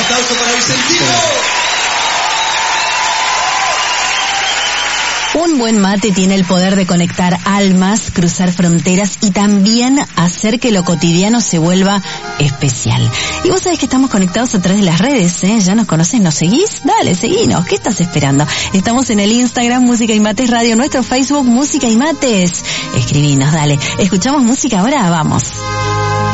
aplauso para Vicentino. Un buen mate tiene el poder de conectar almas, cruzar fronteras y también hacer que lo cotidiano se vuelva especial. Y vos sabés que estamos conectados a través de las redes, ¿eh? ¿Ya nos conocés? ¿Nos seguís? Dale, seguinos. ¿Qué estás esperando? Estamos en el Instagram Música y Mates Radio, nuestro Facebook Música y Mates. Escribinos, dale. ¿Escuchamos música ahora? Vamos.